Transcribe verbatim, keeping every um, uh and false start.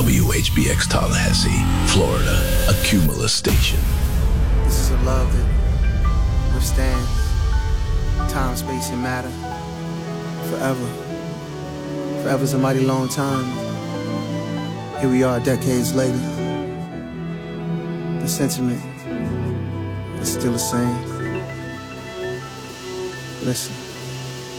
W H B X Tallahassee, Florida, a Cumulus station. This is a love that withstands time, space, and matter forever. Forever's a mighty long time. Here we are decades later. The sentiment is still the same. Listen.